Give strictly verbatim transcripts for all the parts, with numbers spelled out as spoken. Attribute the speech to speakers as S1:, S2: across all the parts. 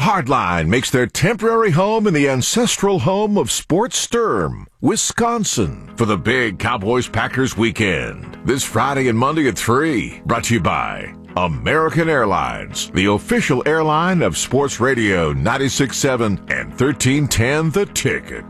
S1: Hardline makes their temporary home in the ancestral home of Sports Sturm, Wisconsin, for the big Cowboys-Packers weekend. This Friday and Monday at three. Brought to you by American Airlines, the official airline of Sports Radio ninety-six point seven and thirteen ten The Ticket.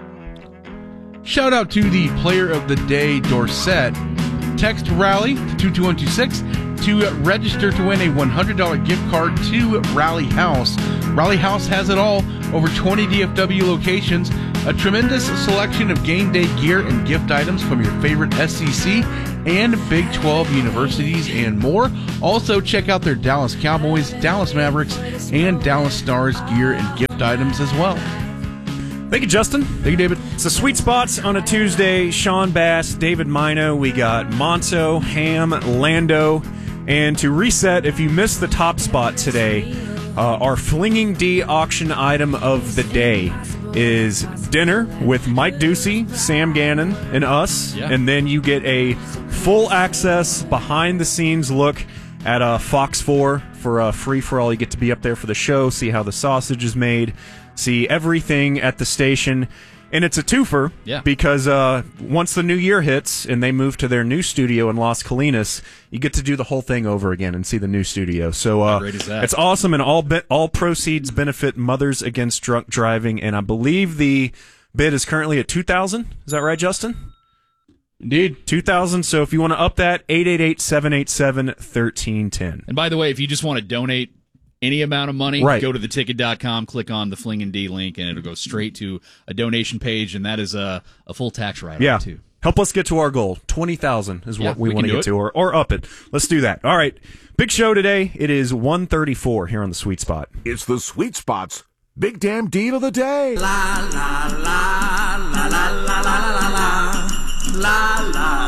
S2: Shout out to the player of the day, Dorsett. Text Rally to two two one two six to register to win a one hundred dollars gift card to Rally House. Rally House has it all. Over twenty D F W locations. A tremendous selection of game day gear and gift items from your favorite S E C and Big twelve universities and more. Also, check out their Dallas Cowboys, Dallas Mavericks, and Dallas Stars gear and gift items as well.
S3: Thank you, Justin.
S2: Thank you, David.
S3: It's the Sweet Spots on a Tuesday. Sean Bass, David Mino. We got Monto, Ham, Lando. And to reset, if you missed the top spot today, uh, our Flinging D auction item of the day is dinner with Mike Ducey, Sam Gannon, and us. Yeah. And then you get a full access, behind-the-scenes look at uh, Fox four for uh, free for all. You get to be up there for the show, see how the sausage is made, see everything at the station. And it's a twofer yeah. because uh, once the new year hits and they move to their new studio in Las Colinas, you get to do the whole thing over again and see the new studio. So uh,
S4: How great is that?
S3: It's awesome, and all be- all proceeds benefit Mothers Against Drunk Driving. And I believe the bid is currently at two thousand dollars. Is that right, Justin?
S2: Indeed.
S3: two thousand dollars. So if you want to up that, eight eight eight, seven eight seven, one three one zero.
S4: And by the way, if you just want to donate any amount of money,
S3: right.
S4: go to the ticket dot com, click on the Fling and D link, and it'll go straight to a donation page, and that is a, a full tax write-off,
S3: yeah.
S4: too.
S3: Help us get to our goal. twenty thousand is what
S4: yeah,
S3: we,
S4: we
S3: want to get
S4: it.
S3: to, or, or up it. Let's do that. All right. Big show today. It is one thirty-four here on the Sweet Spot.
S1: It's the Sweet Spot's Big Damn Deal of the Day.
S5: La la la la la la la la la la la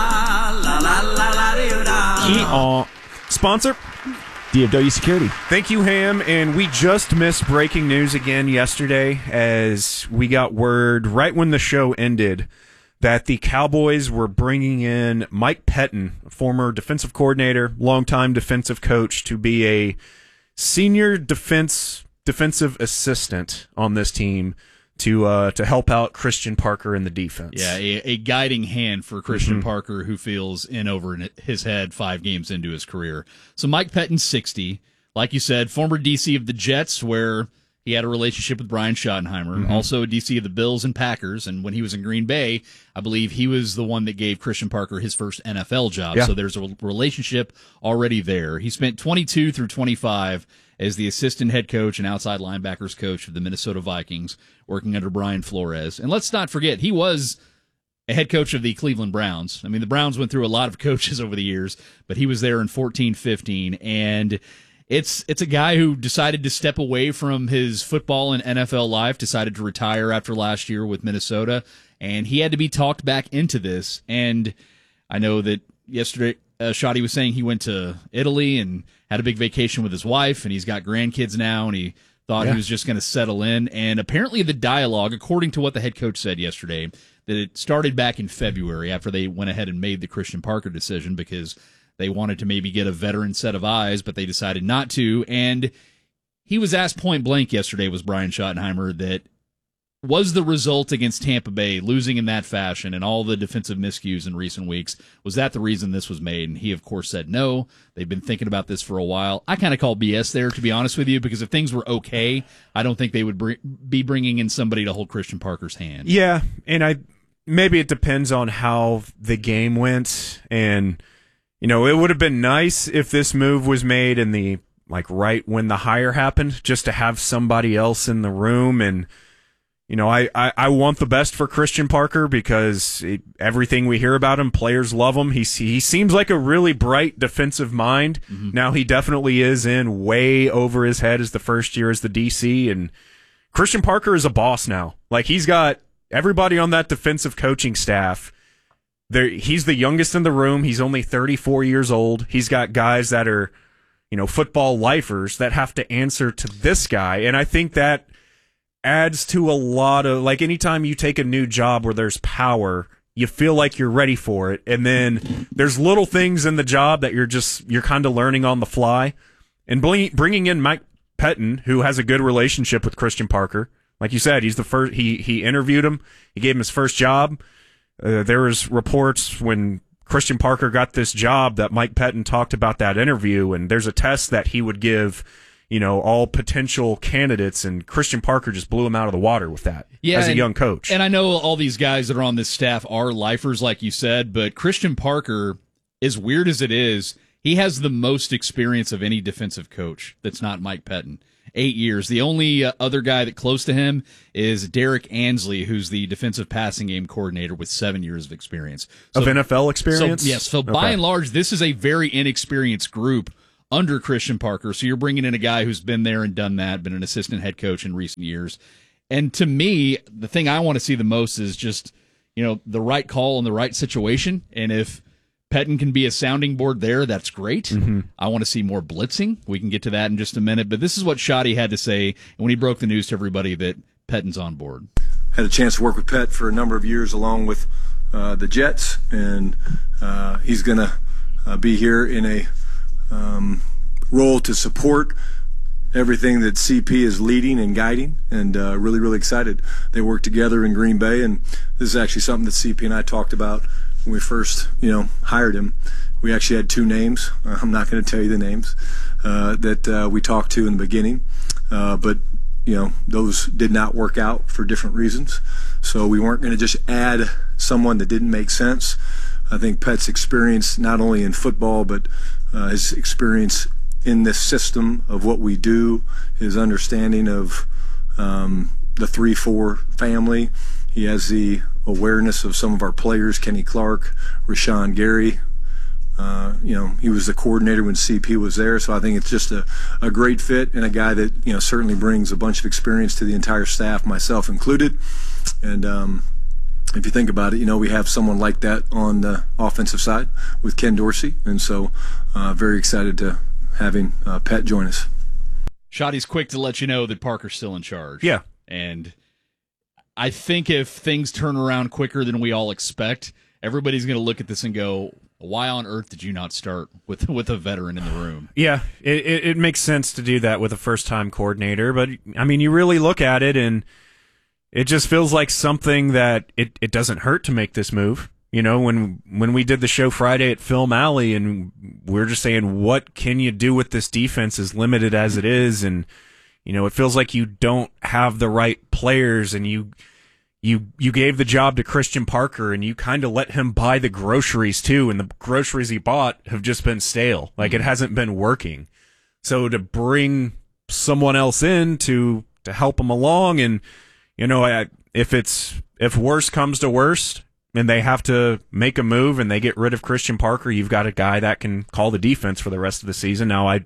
S5: la la la la la.
S3: Key on sponsor
S6: D F W Security.
S3: Thank you, Ham. And we just missed breaking news again yesterday as we got word right when the show ended that the Cowboys were bringing in Mike Pettine, a former defensive coordinator, longtime defensive coach, to be a senior defense defensive assistant on this team to uh, to help out Christian Parker in the defense.
S4: Yeah, a, a guiding hand for Christian
S3: mm-hmm.
S4: Parker, who feels in over his head five games into his career. So Mike Pettine's sixty. Like you said, former D C of the Jets, where he had a relationship with Brian Schottenheimer. Mm-hmm. Also a D C of the Bills and Packers. And when he was in Green Bay, I believe he was the one that gave Christian Parker his first N F L job.
S3: Yeah.
S4: So there's a relationship already there. He spent twenty-two through twenty-five as the assistant head coach and outside linebackers coach of the Minnesota Vikings, working under Brian Flores. And let's not forget, he was a head coach of the Cleveland Browns. I mean, the Browns went through a lot of coaches over the years, but he was there in fourteen fifteen. And it's it's a guy who decided to step away from his football and N F L life, decided to retire after last year with Minnesota, and he had to be talked back into this. And I know that yesterday, uh, Shotty was saying he went to Italy and had a big vacation with his wife, and he's got grandkids now, and he thought yeah. he was just going to settle in. And apparently the dialogue, according to what the head coach said yesterday, that it started back in February after they went ahead and made the Christian Parker decision because they wanted to maybe get a veteran set of eyes, but they decided not to. And he was asked point blank yesterday, was Brian Schottenheimer, that was the result against Tampa Bay, losing in that fashion and all the defensive miscues in recent weeks, was that the reason this was made? And he, of course, said no. They've been thinking about this for a while. I kind of call B S there, to be honest with you, because if things were okay, I don't think they would br- be bringing in somebody to hold Christian Parker's hand.
S3: Yeah, and I maybe it depends on how the game went. And, you know, it would have been nice if this move was made in the, like, right when the hire happened, just to have somebody else in the room. And You know, I, I, I want the best for Christian Parker because it, everything we hear about him, players love him. He, he seems like a really bright defensive mind. Mm-hmm. Now, he definitely is in way over his head as the first year as the D C, and Christian Parker is a boss now. Like, he's got everybody on that defensive coaching staff. There, he's the youngest in the room. He's only thirty-four years old. He's got guys that are, you know, football lifers that have to answer to this guy, and I think that adds to a lot of, like, anytime you take a new job where there's power, you feel like you're ready for it, and then there's little things in the job that you're just, you're kind of learning on the fly. And bringing in Mike Pettine, who has a good relationship with Christian Parker. Like you said, he's the first. He he interviewed him. He gave him his first job. Uh, there was reports when Christian Parker got this job that Mike Pettine talked about that interview, and there's a test that he would give, you know, all potential candidates, and Christian Parker just blew him out of the water with that
S4: yeah,
S3: as a
S4: and,
S3: young coach.
S4: And I know all these guys that are on this staff are lifers, like you said, but Christian Parker, as weird as it is, he has the most experience of any defensive coach that's not Mike Pettine. Eight years. The only uh, other guy that close to him is Derek Ansley, who's the defensive passing game coordinator with seven years of experience. So,
S3: of N F L experience?
S4: So, yes. So
S3: okay.
S4: by and large, this is a very inexperienced group under Christian Parker. So you're bringing in a guy who's been there and done that, been an assistant head coach in recent years. And to me, the thing I want to see the most is just, you know, the right call in the right situation. And if Pettine can be a sounding board there, that's great. Mm-hmm. I want to see more blitzing. We can get to that in just a minute. But this is what Shoddy had to say when he broke the news to everybody that Pettine's on board.
S7: Had a chance to work with Pet for a number of years along with uh, the Jets, and uh, he's going to uh, be here in a um, role to support everything that C P is leading and guiding, and uh, really, really excited. They work together in Green Bay, and this is actually something that C P and I talked about when we first, you know, hired him. We actually had two names. Uh, I'm not going to tell you the names uh, that uh, we talked to in the beginning, uh, but you know, those did not work out for different reasons. So we weren't going to just add someone that didn't make sense. I think Pet's experience, not only in football, but uh, his experience in this system of what we do, his understanding of um, the three four family. He has the awareness of some of our players, Kenny Clark, Rashawn Gary. Uh, you know, he was the coordinator when C P was there, so I think it's just a, a great fit and a guy that, you know, certainly brings a bunch of experience to the entire staff, myself included. And um, if you think about it, you know, we have someone like that on the offensive side with Ken Dorsey, and so uh, very excited to having uh, Pet join us.
S4: Shoddy's quick to let you know that Parker's still in charge.
S3: Yeah.
S4: And I think if things turn around quicker than we all expect, everybody's going to look at this and go, why on earth did you not start with with a veteran in the room?
S3: Yeah, it, it, it makes sense to do that with a first-time coordinator, but, I mean, you really look at it, and it just feels like something that it, it doesn't hurt to make this move. You know, when when we did the show Friday at Film Alley, and we we're just saying, what can you do with this defense as limited as it is? And, you know, it feels like you don't have the right players, and you you you gave the job to Christian Parker, and you kind of let him buy the groceries too, and the groceries he bought have just been stale. Like, it hasn't been working. So to bring someone else in to to help him along, and, you know, I, if it's if worst comes to worst, and they have to make a move and they get rid of Christian Parker, you've got a guy that can call the defense for the rest of the season. Now, I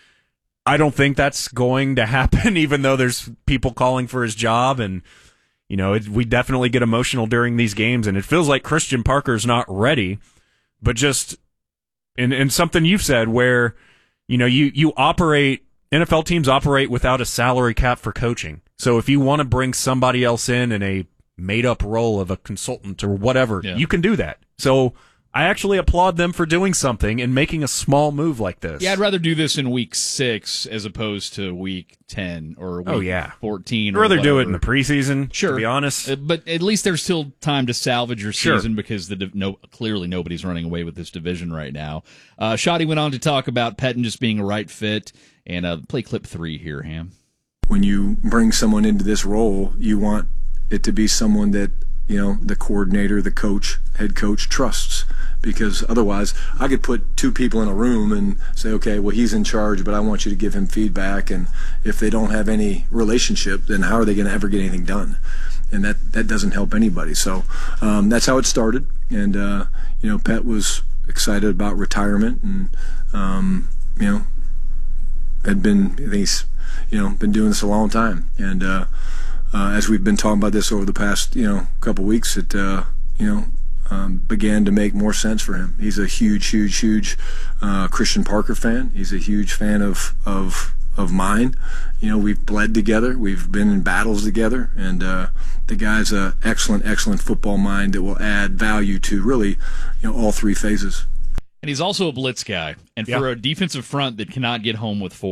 S3: I don't think that's going to happen, even though there's people calling for his job. And, you know, it, we definitely get emotional during these games, and it feels like Christian Parker's not ready. But just in, in something you've said where, you know, you, you operate, N F L teams operate without a salary cap for coaching. So if you want to bring somebody else in in a made-up role of a consultant or whatever, yeah, you can do that. So I actually applaud them for doing something and making a small move like this.
S4: Yeah, I'd rather do this in week six as opposed to week ten or week
S3: oh, yeah.
S4: fourteen.
S3: I'd rather
S4: or
S3: do it in the preseason,
S4: sure,
S3: to be honest.
S4: Uh, but at least there's still time to salvage your season,
S3: sure,
S4: because the no, clearly nobody's running away with this division right now. Uh, Shoddy went on to talk about Pettine just being a right fit, and uh, play clip three here, Ham.
S7: When you bring someone into this role, you want it to be someone that, you know, the coordinator, the coach, head coach trusts, because otherwise I could put two people in a room and say, okay, well, he's in charge, but I want you to give him feedback, and if they don't have any relationship, then how are they going to ever get anything done? And that, that doesn't help anybody. So um, that's how it started, and uh, you know, Pet was excited about retirement, and um, you know, had been, I think he's, you know, been doing this a long time, and uh, Uh, as we've been talking about this over the past, you know, couple weeks, it, uh, you know, um, began to make more sense for him. He's a huge, huge, huge uh, Christian Parker fan. He's a huge fan of of of mine. You know, we've bled together. We've been in battles together, and uh, the guy's an excellent, excellent football mind that will add value to really, you know, all three phases.
S4: And he's also a blitz guy. And for yeah. a defensive front that cannot get home with four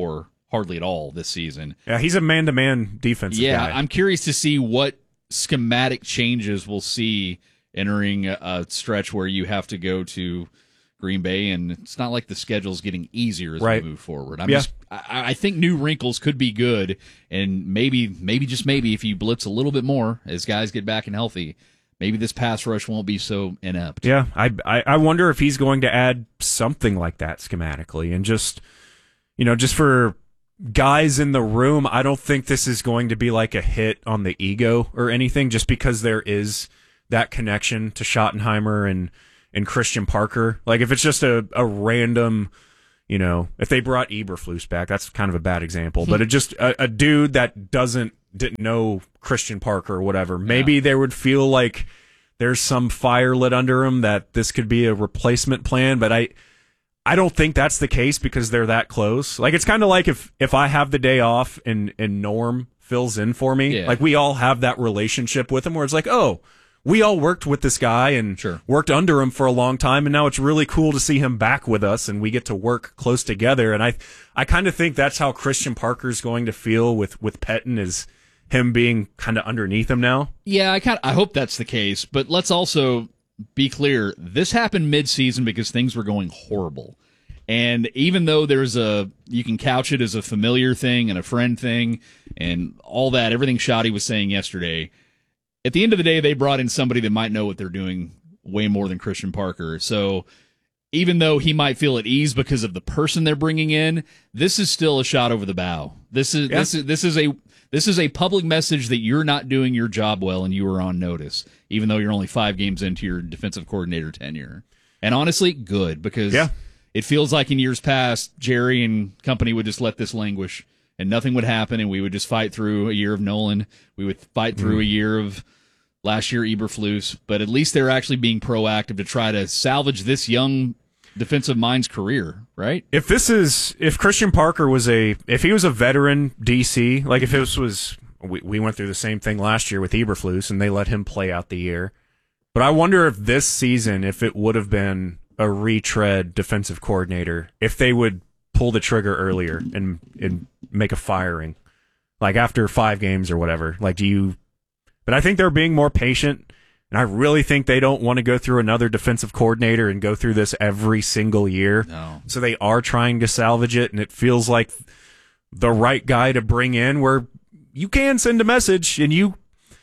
S4: hardly at all this season.
S3: Yeah, he's a man-to-man defensive
S4: yeah,
S3: guy.
S4: I'm curious to see what schematic changes we'll see entering a, a stretch where you have to go to Green Bay, and it's not like the schedule's getting easier as
S3: right.
S4: we move forward. I'm
S3: yeah.
S4: just, I, I think new wrinkles could be good, and maybe, maybe just maybe, if you blitz a little bit more as guys get back and healthy, maybe this pass rush won't be so inept.
S3: Yeah, I, I I wonder if he's going to add something like that schematically, and just, you know, just for guys in the room, I don't think this is going to be like a hit on the ego or anything, just because there is that connection to Schottenheimer and, and Christian Parker. Like, if it's just a, a random, you know, if they brought Eberflus back, that's kind of a bad example, but it just a, a dude that doesn't didn't know Christian Parker or whatever, maybe yeah. they would feel like there's some fire lit under him that this could be a replacement plan, but I I don't think that's the case because they're that close. Like, it's kind of like if, if I have the day off and, and Norm fills in for me,
S4: yeah.
S3: like, we all have that relationship with him where it's like, oh, we all worked with this guy and
S4: sure.
S3: worked under him for a long time, and now it's really cool to see him back with us and we get to work close together. And I I kind of think that's how Christian Parker's going to feel with, with Pettine, is him being kind of underneath him now.
S4: Yeah, I kind of, I hope that's the case, but let's also be clear, this happened mid-season because things were going horrible. And even though there's a, you can couch it as a familiar thing and a friend thing and all that, everything Shoddy was saying yesterday, at the end of the day, they brought in somebody that might know what they're doing way more than Christian Parker. So even though he might feel at ease because of the person they're bringing in, this is still a shot over the bow. This is, yeah. this is, this is a, This is a public message that you're not doing your job well and you are on notice, even though you're only five games into your defensive coordinator tenure. And honestly, good, because
S3: yeah.
S4: it feels like in years past, Jerry and company would just let this languish and nothing would happen, and we would just fight through a year of Nolan. We would fight through mm. a year of last year Eberflus, but at least they're actually being proactive to try to salvage this young defensive mind's career, right?
S3: If this is, if Christian Parker was a, if he was a veteran D C, like if this was, we, we went through the same thing last year with Eberflus and they let him play out the year. But I wonder if this season, if it would have been a retread defensive coordinator, if they would pull the trigger earlier and, and make a firing, like after five games or whatever. Like, do you, but I think they're being more patient. And I really think they don't want to go through another defensive coordinator and go through this every single year.
S4: No.
S3: So they are trying to salvage it, and it feels like the right guy to bring in, where you can send a message, and you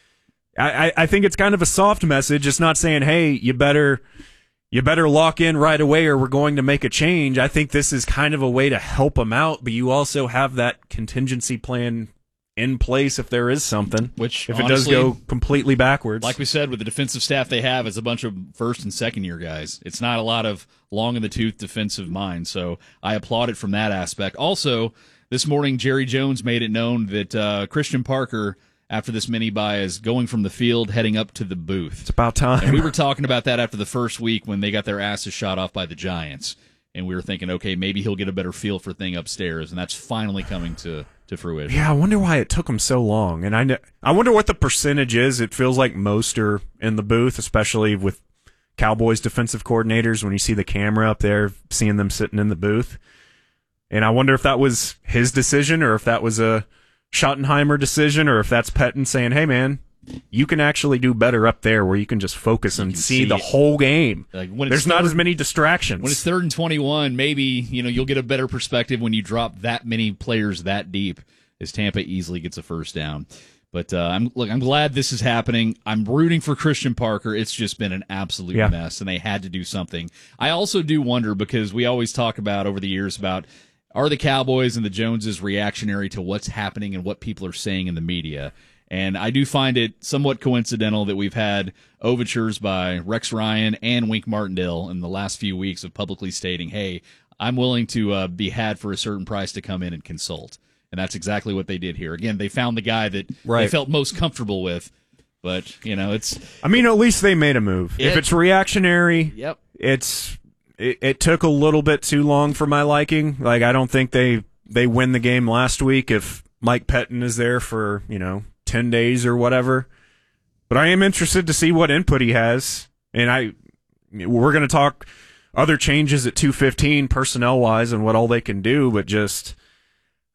S3: I, I think it's kind of a soft message. It's not saying, hey, you better you better lock in right away or we're going to make a change. I think this is kind of a way to help them out, but you also have that contingency plan in place if there is something,
S4: which
S3: if
S4: honestly,
S3: it does go completely backwards.
S4: Like we said, with the defensive staff they have, it's a bunch of first and second year guys. It's not a lot of long in the tooth defensive minds. So I applaud it from that aspect. Also, this morning Jerry Jones made it known that uh, Christian Parker, after this mini bye, is going from the field heading up to the booth.
S3: It's about time.
S4: And we were talking about that after the first week when they got their asses shot off by the Giants. And we were thinking, okay, maybe he'll get a better feel for thing upstairs, and that's finally coming to, to fruition.
S3: Yeah, I wonder why it took him so long. And I know, I wonder what the percentage is. It feels like most are in the booth, especially with Cowboys defensive coordinators, when you see the camera up there, seeing them sitting in the booth. And I wonder if that was his decision or if that was a Schottenheimer decision or if that's Pettine saying, hey, man, you can actually do better up there where you can just focus and see, see the whole game.
S4: Like when
S3: There's
S4: third,
S3: not as many distractions.
S4: When it's third and twenty-one, maybe you know you'll get a better perspective when you drop that many players that deep, as Tampa easily gets a first down. But uh, I'm look, I'm glad this is happening. I'm rooting for Christian Parker. It's just been an absolute
S3: yeah.
S4: mess, and they had to do something. I also do wonder, because we always talk about over the years about, are the Cowboys and the Joneses reactionary to what's happening and what people are saying in the media? And I do find it somewhat coincidental that we've had overtures by Rex Ryan and Wink Martindale in the last few weeks of publicly stating, hey, I'm willing to uh, be had for a certain price to come in and consult. And that's exactly what they did here. Again, they found the guy that
S3: right.
S4: they felt most comfortable with. But, you know, it's...
S3: I mean, at least they made a move.
S4: It,
S3: if it's reactionary,
S4: yep.
S3: it's it, it took a little bit too long for my liking. Like, I don't think they, they win the game last week if Mike Pettine is there for, you know, ten days or whatever. But I am interested to see what input he has. And I, we're going to talk other changes at two fifteen personnel-wise and what all they can do, but just...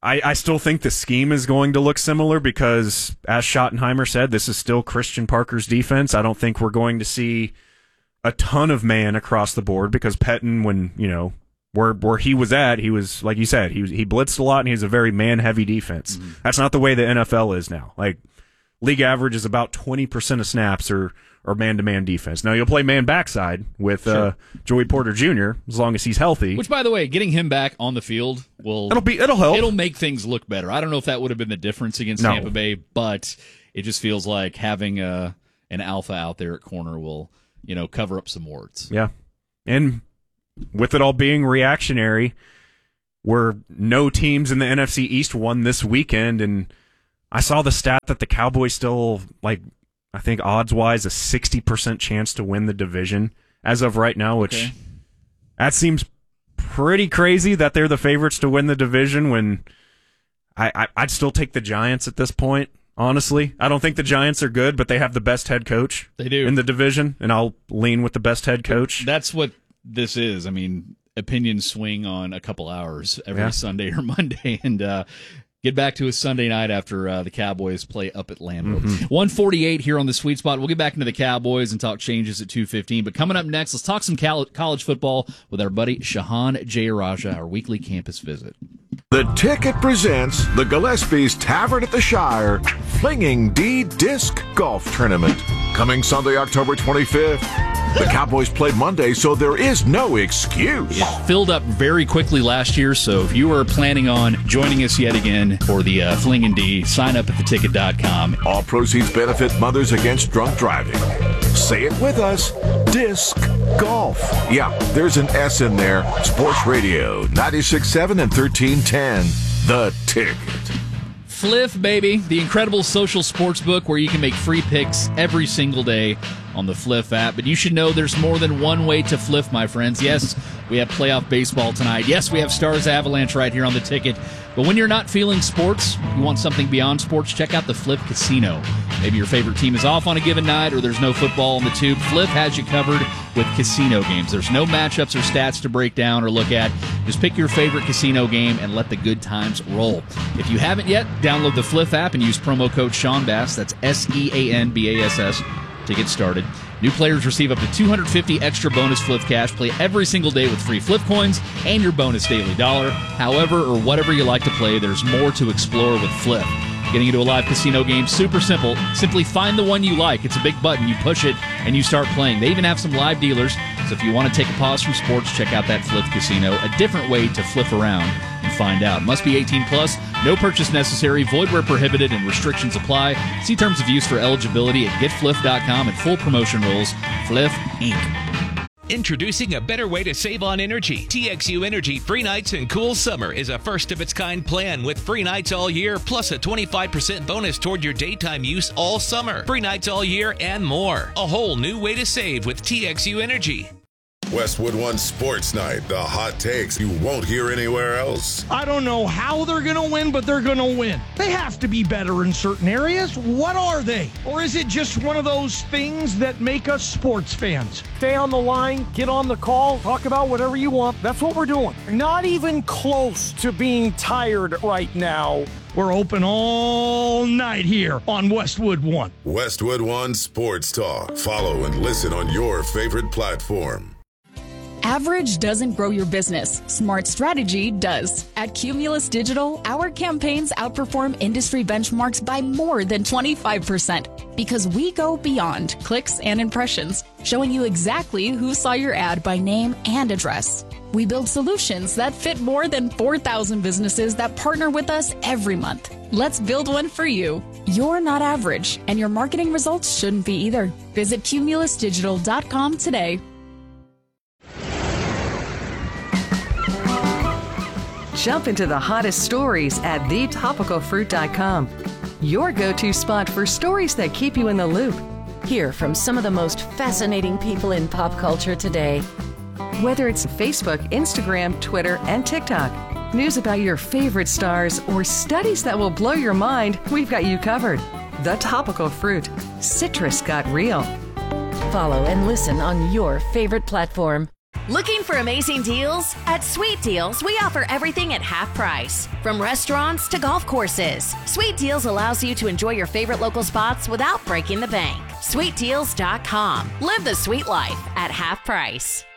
S3: I, I still think the scheme is going to look similar because, as Schottenheimer said, this is still Christian Parker's defense. I don't think we're going to see a ton of man across the board because Pettine, when, you know, where where he was at, he was, like you said, he was, he blitzed a lot and he's a very man-heavy defense. Mm-hmm. That's not the way the N F L is now. Like, league average is about twenty percent of snaps are, are man-to-man defense. Now, you'll play man backside with sure. uh, Joey Porter Junior as long as he's healthy.
S4: Which, by the way, getting him back on the field will
S3: it'll be it'll help.
S4: It'll make things look better. I don't know if that would have been the difference against
S3: no.
S4: Tampa Bay, but it just feels like having a, an alpha out there at corner will, you know, cover up some warts.
S3: Yeah. And with it all being reactionary, where no teams in the N F C East won this weekend, and I saw the stat that the Cowboys still, like, I think odds-wise, a sixty percent chance to win the division as of right now, which okay. that seems pretty crazy that they're the favorites to win the division when I, I, I'd still take the Giants at this point, honestly. I don't think the Giants are good, but they have the best head coach
S4: they do.
S3: in the division, and I'll lean with the best head coach.
S4: That's what this is. I mean, opinions swing on a couple hours every yeah. Sunday or Monday, and uh, get back to a Sunday night after uh, the Cowboys play up at Lambeau. Mm-hmm. one forty-eight here on the Sweet Spot. We'll get back into the Cowboys and talk changes at two fifteen. But coming up next, let's talk some cal- college football with our buddy Shahan Jayaraja, our weekly campus visit.
S1: The Ticket presents the Gillespie's Tavern at the Shire Flinging D Disc Golf Tournament. Coming Sunday, October twenty-fifth. The Cowboys played Monday, so there is no excuse.
S4: It filled up very quickly last year, so if you are planning on joining us yet again for the uh, Fling and D, sign up at the ticket dot com.
S1: All proceeds benefit Mothers Against Drunk Driving. Say it with us, Disc Golf. Yeah, there's an S in there. Sports Radio, ninety-six point seven and thirteen ten. The Ticket.
S4: Fliff, baby, the incredible social sports book where you can make free picks every single day on the Fliff app. But you should know there's more than one way to Fliff, my friends. Yes, we have playoff baseball tonight. Yes, we have Stars Avalanche right here on the Ticket. But when you're not feeling sports, you want something beyond sports, check out the Fliff Casino. Maybe your favorite team is off on a given night or there's no football on the tube. Fliff has you covered with casino games. There's no matchups or stats to break down or look at. Just pick your favorite casino game and let the good times roll. If you haven't yet, download the Fliff app and use promo code Sean Bass. That's S E A N B A S S to get started. New players receive up to two hundred fifty extra bonus Fliff cash. Play every single day with free Fliff coins and your bonus daily dollar. However or whatever you like to play, there's more to explore with Fliff. Getting into a live casino game, super simple. Simply find the one you like. It's a big button. You push it, and you start playing. They even have some live dealers. So if you want to take a pause from sports, check out that Fliff Casino. A different way to fliff around and find out. Must be eighteen plus. No purchase necessary. Void where prohibited and restrictions apply. See terms of use for eligibility at get fliff dot com and full promotion rules. Fliff, Incorporated.
S8: Introducing a better way to save on energy. T X U Energy Free Nights and Cool Summer is a first-of-its-kind plan with free nights all year, plus a twenty-five percent bonus toward your daytime use all summer. Free nights all year and more. A whole new way to save with T X U Energy.
S9: Westwood One Sports Night, the hot takes you won't hear anywhere else.
S10: I don't know how they're going to win, but they're going to win. They have to be better in certain areas. What are they? Or is it just one of those things that make us sports fans? Stay on the line, get on the call, talk about whatever you want. That's what we're doing. Not even close to being tired right now. We're open all night here on Westwood One.
S9: Westwood One Sports Talk. Follow and listen on your favorite platform.
S11: Average doesn't grow your business. Smart strategy does. At Cumulus Digital, our campaigns outperform industry benchmarks by more than twenty-five percent because we go beyond clicks and impressions, showing you exactly who saw your ad by name and address. We build solutions that fit more than four thousand businesses that partner with us every month. Let's build one for you. You're not average, and your marketing results shouldn't be either. Visit cumulus digital dot com today.
S12: Jump into the hottest stories at the topical fruit dot com. Your go-to spot for stories that keep you in the loop.
S13: Hear from some of the most fascinating people in pop culture today.
S12: Whether it's Facebook, Instagram, Twitter, and TikTok, news about your favorite stars, or studies that will blow your mind, we've got you covered. The Topical Fruit. Citrus got real.
S13: Follow and listen on your favorite platform. Looking for amazing deals? At Sweet Deals, we offer everything at half price. From restaurants to golf courses, Sweet Deals allows you to enjoy your favorite local spots without breaking the bank. sweet deals dot com. Live the sweet life at half price.